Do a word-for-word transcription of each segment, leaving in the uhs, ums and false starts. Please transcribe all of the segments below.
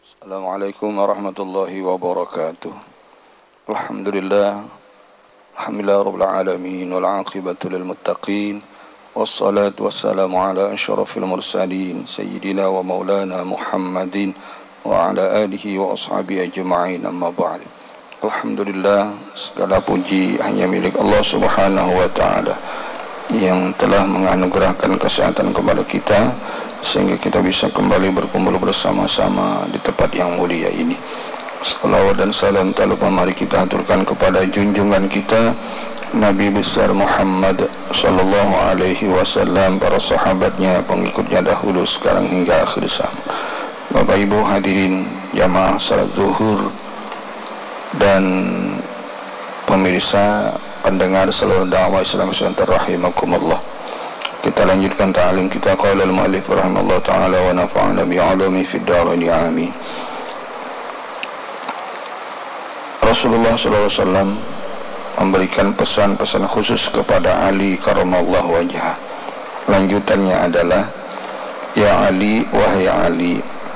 Assalamualaikum warahmatullahi wabarakatuh. Alhamdulillah, alhamdulillah rabbil alamin wal aqibatu lil muttaqin wassalatu wassalamu ala asyrafil mursalin sayyidina wa maulana Muhammadin wa ala alihi wa ashabihi ajma'in, amma ba'd. Alhamdulillah, segala puji hanya milik Allah Subhanahu wa taala yang telah menganugerahkan kesehatan kepada kita sehingga kita bisa kembali berkumpul bersama-sama di tempat yang mulia ini. Salawat dan salam tak lupa mari kita aturkan kepada junjungan kita Nabi besar Muhammad sallallahu alaihi wasallam, para sahabatnya, pengikutnya dahulu sekarang hingga akhir zaman. Bapak Ibu hadirin jamaah salat zuhur dan pemirsa pendengar seluruh dakwah Islam Nusantara rahimakumullah. Kita lanjutkan ta'lim kita. Qala al-mu'allif rahimallahu ta'ala wa nafa'ana bi'alumi fid darain amin. Rasulullah sallallahu alaihi wasallam memberikan pesan-pesan khusus kepada Ali karamallahu wajhah. Lanjutannya adalah, ya Ali, wahai Ali,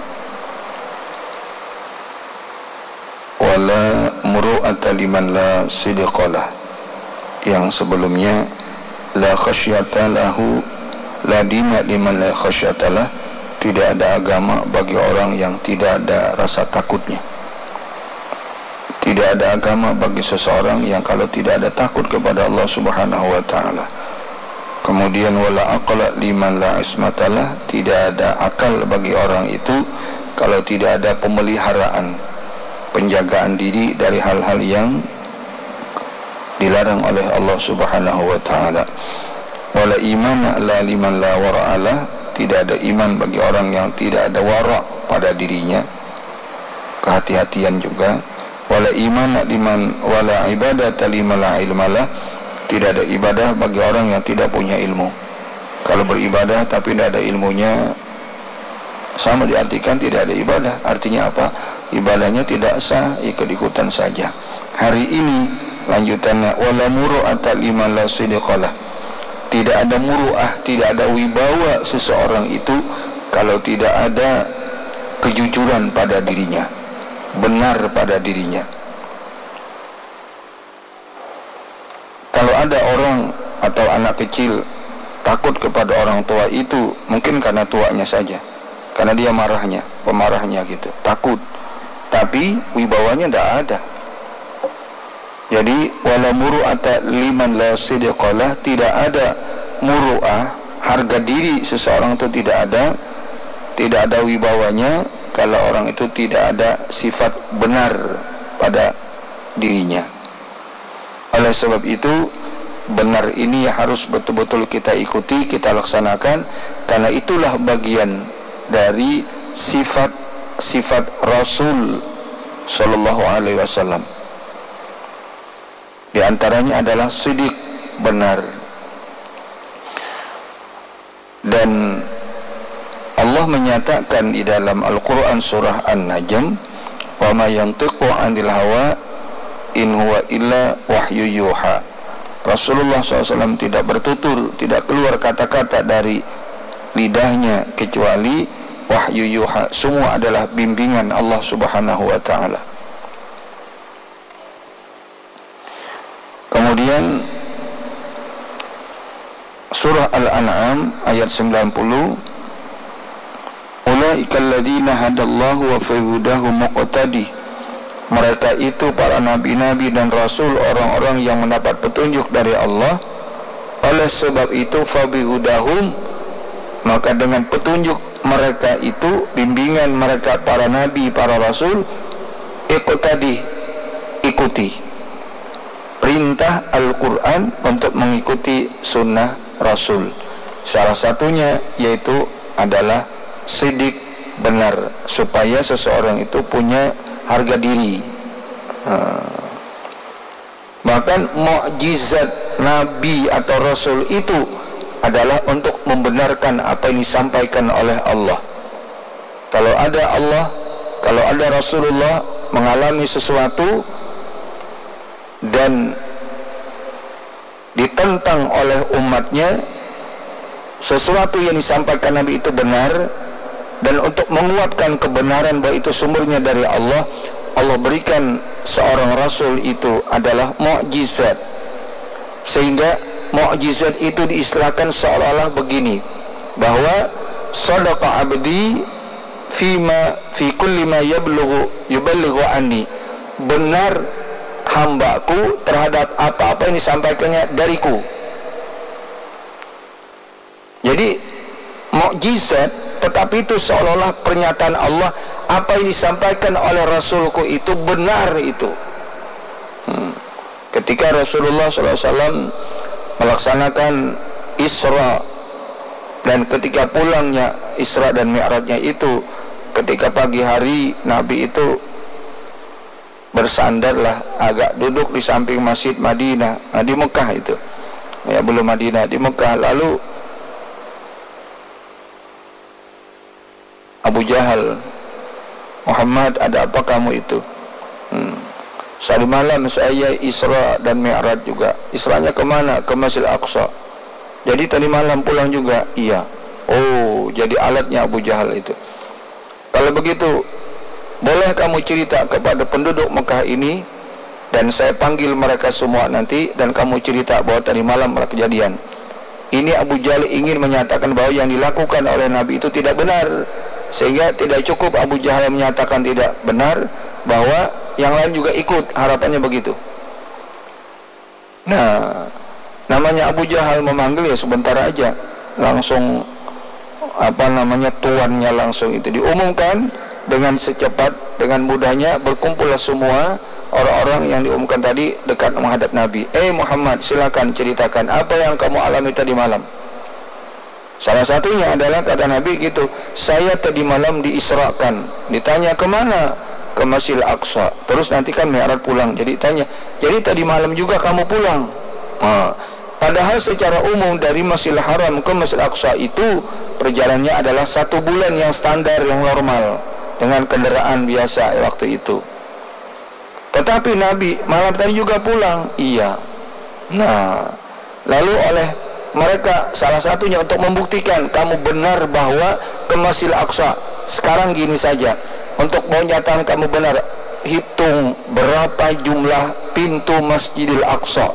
wala muru'ata liman la sidqalah. Yang sebelumnya, la khasyata lahu la dina liman la khasyatalah, tidak ada agama bagi orang yang tidak ada rasa takutnya. Tidak ada agama bagi seseorang yang kalau tidak ada takut kepada Allah Subhanahu wa taala. Kemudian wala aqla liman la ismatalah, tidak ada akal bagi orang itu kalau tidak ada pemeliharaan, penjagaan diri dari hal-hal yang dilarang oleh Allah Subhanahu wa taala. Wala iman la liman la wara'ala, tidak ada iman bagi orang yang tidak ada wara' pada dirinya, kehati-hatian juga. Wala iman liman wala ibadata liman la ilmalah, tidak ada ibadah bagi orang yang tidak punya ilmu. Kalau beribadah tapi tidak ada ilmunya, sama diartikan tidak ada ibadah. Artinya apa? Ibadahnya tidak sah, ikut-ikutan saja. Hari ini lanjutannya, wala muru'ata liman la sidqalah, tidak ada muru'ah, tidak ada wibawa seseorang itu kalau tidak ada kejujuran pada dirinya, benar pada dirinya. Kalau ada orang atau anak kecil takut kepada orang tua itu, mungkin karena tuanya saja, karena dia marahnya, pemarahnya gitu, takut, tapi wibawanya tidak ada. Jadi wala muru'ata liman la sidqalah, tidak ada muru'ah, harga diri seseorang itu tidak ada, tidak ada wibawanya kalau orang itu tidak ada sifat benar pada dirinya. Oleh sebab itu, benar ini harus betul-betul kita ikuti, kita laksanakan, karena itulah bagian dari sifat-sifat Rasul sallallahu alaihi wasallam. Di antaranya adalah sidik, benar. Dan Allah menyatakan di dalam Al-Quran surah An-Najm, wa ma yantiqu 'anil hawa in huwa illa wahyu yuha. Rasulullah shallallahu alaihi wasallam tidak bertutur, tidak keluar kata-kata dari lidahnya kecuali wahyu yuha. Semua adalah bimbingan Allah Subhanahu wa ta'ala. Kemudian surah Al-An'am ayat sembilan puluh, ulaikal ladzina hadallahu wa fi hudahu muqtadi, mereka itu para nabi-nabi dan rasul, orang-orang yang mendapat petunjuk dari Allah. Oleh sebab itu fabihudahum, maka dengan petunjuk mereka itu, bimbingan mereka para nabi, para rasul, iqtadi, ikuti perintah Al-Quran untuk mengikuti sunnah Rasul. Salah satunya yaitu adalah sidik, benar, supaya seseorang itu punya harga diri. uh, Bahkan mukjizat Nabi atau Rasul itu adalah untuk membenarkan apa yang disampaikan oleh Allah. Kalau ada Allah, kalau ada Rasulullah mengalami sesuatu dan ditentang oleh umatnya, sesuatu yang disampaikan Nabi itu benar, Dan untuk menguatkan kebenaran bahwa itu sumbernya dari Allah, Allah berikan seorang rasul itu adalah mukjizat. Sehingga mukjizat itu diistilahkan seolah-olah begini, bahwa sadaqa abdi fima fi kulli ma yablughu yuballighu anni, benar hambaku terhadap apa-apa yang disampaikannya dariku. Jadi mukjizat, tetapi itu seolah-olah pernyataan Allah, apa yang disampaikan oleh Rasulku itu benar itu. hmm. Ketika Rasulullah shallallahu alaihi wasallam melaksanakan Isra, dan ketika pulangnya Isra dan Mi'rajnya itu, ketika pagi hari Nabi itu bersandarlah, agak duduk di samping Masjid Madinah, nah, di Mekah itu, ya belum Madinah, di Mekah. Lalu Abu Jahal, Muhammad, ada apa kamu itu? Hmm. Sehari malam saya Isra dan Mi'raj juga. Isranya kemana? Ke Masjidil Aqsa. Jadi tadi malam pulang juga? Iya. Oh, jadi alatnya Abu Jahal itu. Kalau begitu, boleh kamu cerita kepada penduduk Mekah ini, dan saya panggil mereka semua nanti, dan kamu cerita bahwa tadi malam ada kejadian. Ini Abu Jahal ingin menyatakan bahwa yang dilakukan oleh Nabi itu tidak benar, sehingga tidak cukup Abu Jahal menyatakan tidak benar, bahwa yang lain juga ikut, harapannya begitu. Nah, namanya Abu Jahal memanggil ya sebentar aja, langsung apa namanya tuannya langsung itu diumumkan dengan secepat, dengan mudahnya berkumpullah semua orang-orang yang diumumkan tadi dekat menghadap Nabi. Eh Muhammad, silakan ceritakan apa yang kamu alami tadi malam. Salah satunya adalah kata Nabi gitu, saya tadi malam diisrakan. Ditanya kemana? Ke Masjidil Aqsa. Terus nanti kan Mi'raj pulang. Jadi tanya, jadi tadi malam juga kamu pulang? Nah, padahal secara umum dari Masjidil Haram ke Masjidil Aqsa itu perjalanannya adalah satu bulan yang standar, yang normal, dengan kendaraan biasa waktu itu. Tetapi Nabi malam tadi juga pulang. Iya. Nah, lalu oleh mereka salah satunya untuk membuktikan kamu benar bahwa ke Masjidil Aqsa. Sekarang gini saja, untuk menyatakan kamu benar, hitung berapa jumlah pintu Masjidil Aqsa.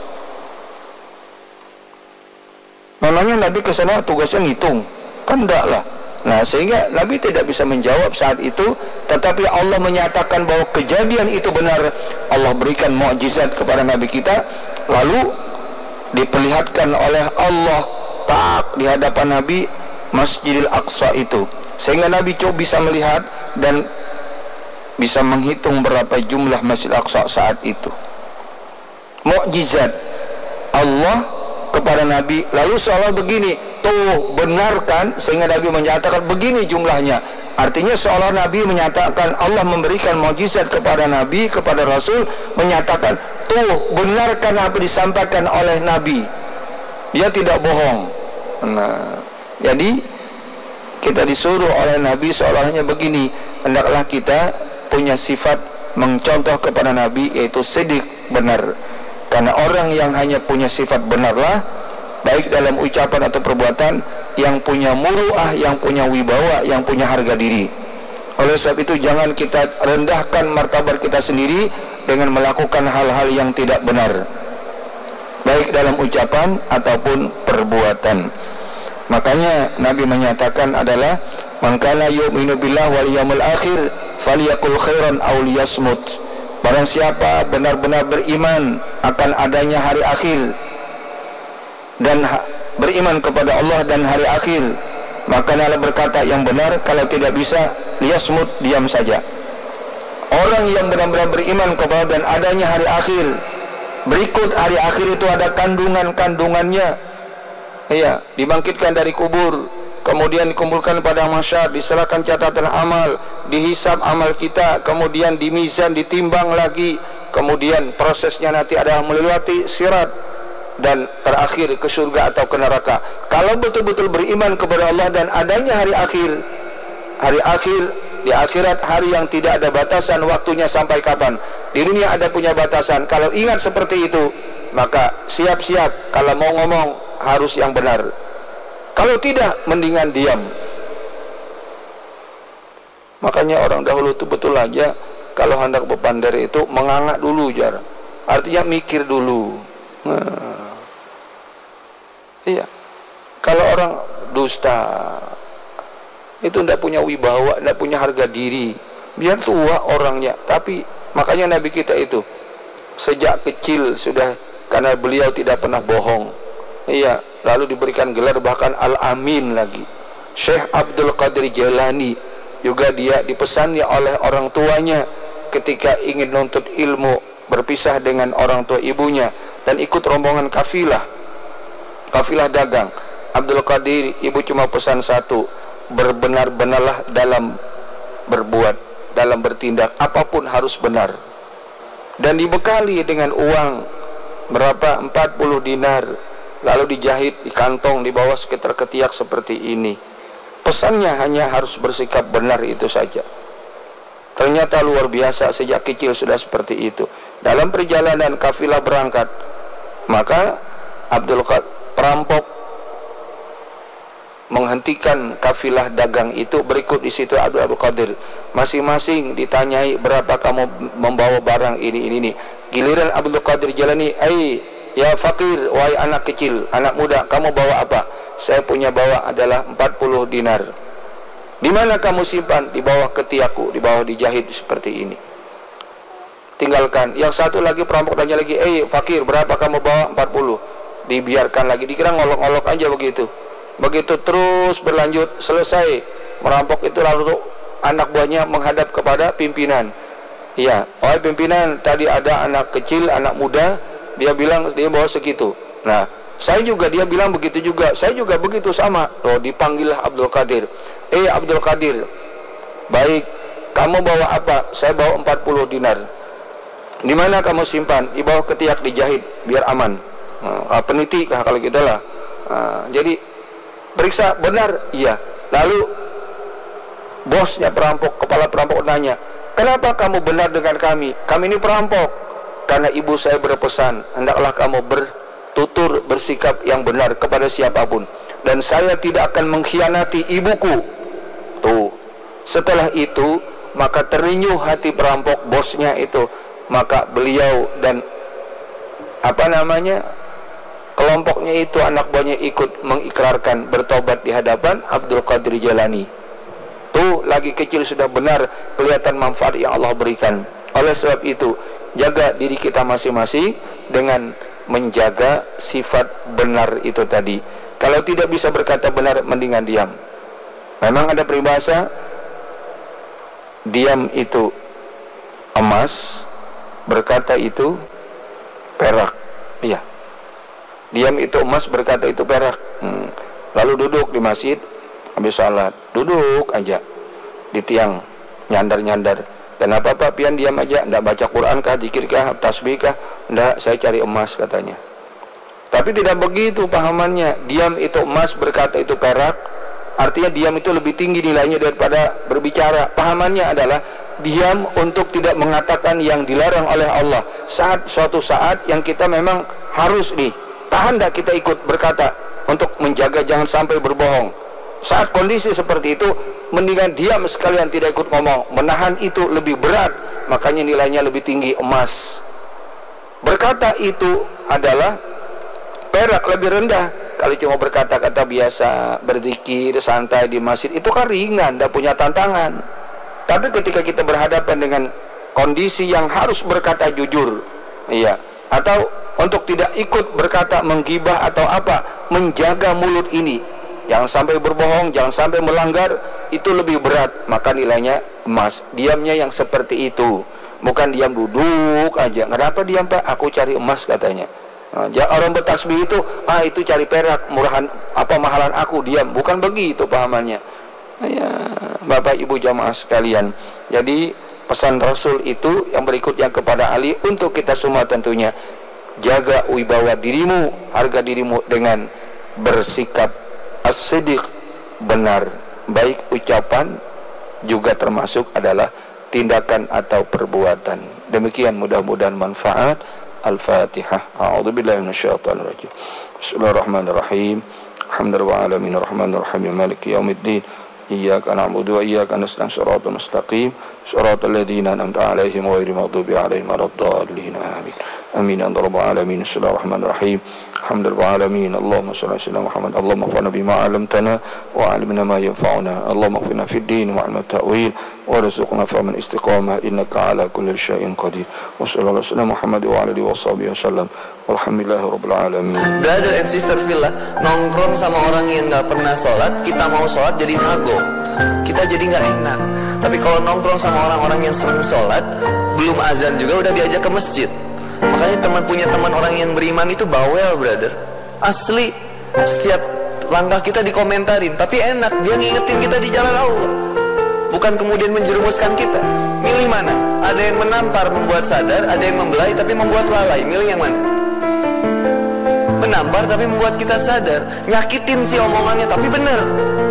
Memangnya Nabi ke sana tugasnya ngitung? Kan enggak lah. Nah, sehingga Nabi tidak bisa menjawab saat itu, tetapi Allah menyatakan bahwa kejadian itu benar. Allah berikan mukjizat kepada Nabi kita, lalu diperlihatkan oleh Allah tak di hadapan Nabi Masjidil Aqsa itu, sehingga Nabi coba bisa melihat dan bisa menghitung berapa jumlah Masjidil Aqsa saat itu. Mukjizat Allah kepada Nabi, lalu seolah begini, tuh benarkan, sehingga Nabi menyatakan begini jumlahnya. Artinya seolah Nabi menyatakan, Allah memberikan mukjizat kepada Nabi, kepada Rasul, menyatakan tuh benarkan apa disampaikan oleh Nabi, dia tidak bohong. Nah, jadi kita disuruh oleh Nabi seolahnya begini, hendaklah kita punya sifat mencontoh kepada Nabi, yaitu sidik, benar. Karena orang yang hanya punya sifat benarlah, baik dalam ucapan atau perbuatan, yang punya muru'ah, yang punya wibawa, yang punya harga diri. Oleh sebab itu jangan kita rendahkan martabat kita sendiri dengan melakukan hal-hal yang tidak benar, baik dalam ucapan ataupun perbuatan. Makanya Nabi menyatakan adalah, man kana yu'minu billah wal yawmil akhir falyaqul khairan aw liyasmut. Barang siapa benar-benar beriman akan adanya hari akhir dan beriman kepada Allah dan hari akhir, maka hendaklah berkata yang benar. Kalau tidak bisa, liyasmut, diam saja. Orang yang benar-benar beriman kepada dan adanya hari akhir, berikut hari akhir itu ada kandungan-kandungannya. Iya, dibangkitkan dari kubur, kemudian dikumpulkan pada mahsyar, diserahkan catatan amal, dihisab amal kita, kemudian di mizan, ditimbang lagi, kemudian prosesnya nanti adalah melewati sirat, dan terakhir ke surga atau ke neraka. Kalau betul-betul beriman kepada Allah dan adanya hari akhir, hari akhir di akhirat, hari yang tidak ada batasan waktunya sampai kapan. Di dunia ada punya batasan. Kalau ingat seperti itu, maka siap-siap kalau mau ngomong harus yang benar. Kalau tidak, mendingan diam. Makanya orang dahulu itu betul aja kalau hendak berpandar itu mengangak dulu jar. Artinya mikir dulu. Nah, iya. Kalau orang dusta itu tidak punya wibawa, tidak punya harga diri, biar tua orangnya. Tapi makanya Nabi kita itu sejak kecil sudah, karena beliau tidak pernah bohong. Iya, lalu diberikan gelar bahkan Al-Amin lagi. Syekh Abdul Qadir Jailani juga dia dipesannya oleh orang tuanya ketika ingin nuntut ilmu, berpisah dengan orang tua ibunya dan ikut rombongan kafilah kafilah dagang. Abdul Qadir, ibu cuma pesan satu, berbenar-benarlah dalam berbuat, dalam bertindak, apapun harus benar. Dan dibekali dengan uang berapa? empat puluh dinar, lalu dijahit di kantong, di bawah sekitar ketiak seperti ini. Pesannya hanya harus bersikap benar, itu saja. Ternyata luar biasa, sejak kecil sudah seperti itu. Dalam perjalanan kafilah berangkat, maka Abdul Qadir, perampok, menghentikan kafilah dagang itu. Berikut di situ Abdul Qadir masing-masing ditanyai, berapa kamu membawa barang ini ini ini. Giliran Abdul Qadir Jailani, "Ai ya fakir, wahai anak kecil, anak muda, kamu bawa apa?" "Saya punya bawa adalah empat puluh dinar." "Di mana kamu simpan?" "Di bawah ketiakku, di bawah dijahit seperti ini." Tinggalkan. Yang satu lagi perampok tanya lagi, "Eh fakir, berapa kamu bawa?" empat puluh. Dibiarkan lagi, dikira ngolok-ngolok aja begitu. Begitu terus berlanjut, selesai merampok itu, lalu anak buahnya menghadap kepada pimpinan. "Iya, oh pimpinan, tadi ada anak kecil, anak muda, dia bilang dia bawa segitu." "Nah, saya juga," dia bilang begitu juga, "saya juga begitu sama." Oh, dipanggillah Abdul Qadir. "Eh Abdul Qadir, baik, kamu bawa apa?" "Saya bawa empat puluh dinar." "Di mana kamu simpan?" "Di bawah ketiak, dijahit biar aman." Nah, peniti kah kalau kita lah. Nah, jadi periksa benar, iya. Lalu bosnya perampok, kepala perampok nanya, "Kenapa kamu benar dengan kami? Kami ini perampok." "Karena ibu saya berpesan, hendaklah kamu bertutur bersikap yang benar kepada siapapun, dan saya tidak akan mengkhianati ibuku." Tuh. Setelah itu maka terenyuh hati perampok bosnya itu. Maka beliau dan apa namanya kelompoknya itu, anak buahnya, ikut mengikrarkan bertobat di hadapan Abdul Qadir Jailani. Tuh, lagi kecil sudah benar kelihatan manfaat yang Allah berikan. Oleh sebab itu, jaga diri kita masing-masing dengan menjaga sifat benar itu tadi. Kalau tidak bisa berkata benar, mendingan diam. Memang ada peribahasa, diam itu emas, berkata itu perak. Iya, diam itu emas, berkata itu perak. hmm. Lalu duduk di masjid habis salat, duduk aja di tiang, nyandar-nyandar. "Kenapa Pak pian diam aja? Ndak baca Quran kah, zikir kah, tasbih kah?" "Ndak, saya cari emas," katanya. Tapi tidak begitu pahamannya. Diam itu emas, berkata itu perak, artinya diam itu lebih tinggi nilainya daripada berbicara. Pahamannya adalah diam untuk tidak mengatakan yang dilarang oleh Allah. Saat suatu saat yang kita memang harus nih, tahan tak kita ikut berkata untuk menjaga jangan sampai berbohong. Saat kondisi seperti itu, mendingan diam sekalian, tidak ikut ngomong. Menahan itu lebih berat, makanya nilainya lebih tinggi emas. Berkata itu adalah perak, lebih rendah. Kalau cuma berkata-kata biasa, berzikir, santai di masjid, itu kan ringan, tidak punya tantangan. Tapi ketika kita berhadapan dengan kondisi yang harus berkata jujur, iya, atau untuk tidak ikut berkata menggibah atau apa, menjaga mulut ini, jangan sampai berbohong, jangan sampai melanggar, itu lebih berat, maka nilainya emas. Diamnya yang seperti itu, bukan diam duduk aja. "Kenapa diam Pak? Aku cari emas," katanya. Nah, orang bertasbih itu, ah itu cari perak, murahan apa mahalan aku, diam. Bukan begitu pahamannya. Ya, Bapak Ibu jamaah sekalian. Jadi pesan Rasul itu yang berikutnya kepada Ali untuk kita semua tentunya, jaga wibawa dirimu, harga dirimu dengan bersikap as-siddiq, benar, baik ucapan juga termasuk adalah tindakan atau perbuatan. Demikian, mudah-mudahan manfaat. Al-Fatihah. A'udzubillahi minasyaitonir rajim. Bismillahirrahmanirrahim. Alhamdulillahirabbil alamin arrahmanirrahim maliki yaumiddin. Iyyaka na'budu wa iyyaka nasta'in shiratal mustaqim shiratal ladzina an'amta 'alaihim ghairil maghdubi 'alaihim waladdallin amin. Amin ya rabbal alamin. Bismillahirrahmanirrahim. Alhamdulillah alamin. Allahumma shalli ala sayyidina Muhammad. Allahumma anfa'na bima 'allamtana wa 'allimna ma yanfa'una. Allahumma ighfirna fid din wa 'ilma ta'wil warzuqna fahman istiqamah innaka 'ala kulli syai'in qadir. Wa sallallahu alaihi wasallam Muhammad wa alihi washabihi wasallam. Walhamdulillahirabbil alamin. Brother and sister fillah, nongkrong sama orang yang nggak pernah sholat, kita mau sholat jadi kagok, kita jadi nggak enak. Tapi kalau nongkrong sama orang-orang yang sering sholat, belum azan juga udah diajak ke masjid. Makanya teman punya teman orang yang beriman itu bawel, brother. Asli, setiap langkah kita dikomentarin, tapi enak, dia ngingetin kita di jalan Allah. Bukan kemudian menjerumuskan kita. Milih mana? Ada yang menampar membuat sadar, ada yang membelai tapi membuat lalai. Milih yang mana? Menampar tapi membuat kita sadar, nyakitin sih omongannya tapi bener.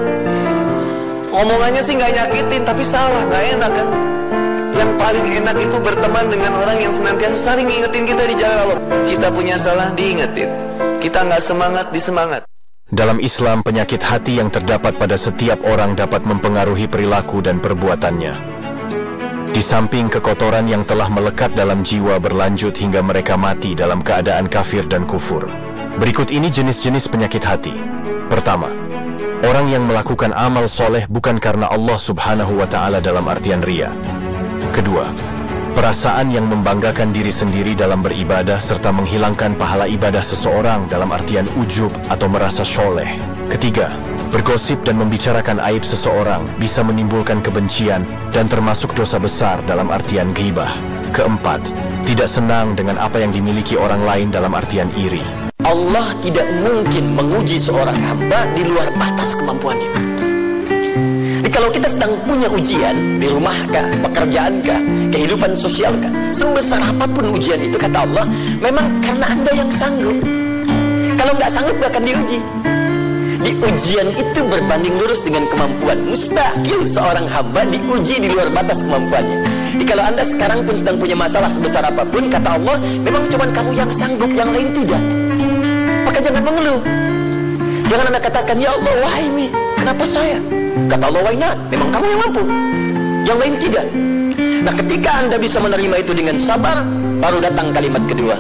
Omongannya sih nggak nyakitin tapi salah, nggak enak kan? Yang paling enak itu berteman dengan orang yang senantiasa saling ngingetin kita di jalan Allah. Kita punya salah diingetin, kita nggak semangat disemangat. Dalam Islam, penyakit hati yang terdapat pada setiap orang dapat mempengaruhi perilaku dan perbuatannya. Di samping kekotoran yang telah melekat dalam jiwa berlanjut hingga mereka mati dalam keadaan kafir dan kufur. Berikut ini jenis-jenis penyakit hati. Pertama, orang yang melakukan amal soleh bukan karena Allah subhanahu wa ta'ala dalam artian ria. Kedua, perasaan yang membanggakan diri sendiri dalam beribadah serta menghilangkan pahala ibadah seseorang dalam artian ujub atau merasa soleh. Ketiga, bergosip dan membicarakan aib seseorang bisa menimbulkan kebencian dan termasuk dosa besar dalam artian ghibah. Keempat, tidak senang dengan apa yang dimiliki orang lain dalam artian iri. Allah tidak mungkin menguji seorang hamba di luar batas kemampuannya. Jadi kalau kita sedang punya ujian di rumah kah, pekerjaan kah, kehidupan sosial kah, sebesar apapun ujian itu, kata Allah, memang karena Anda yang sanggup. Kalau nggak sanggup nggak akan diuji. Di ujian itu berbanding lurus dengan kemampuan. Mustahil seorang hamba diuji di luar batas kemampuannya. Jadi kalau Anda sekarang pun sedang punya masalah sebesar apapun, kata Allah, memang cuma kamu yang sanggup, yang lain tidak. Maka jangan mengeluh. Jangan Anda katakan, ya Allah, why me? Kenapa saya? Kata Allah, why not? Memang kamu yang mampu, yang lain tidak. Nah, ketika Anda bisa menerima itu dengan sabar, baru datang kalimat kedua,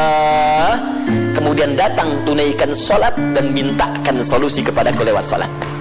wassalah. Kemudian datang tunaikan sholat dan mintakan solusi kepadaku lewat sholat.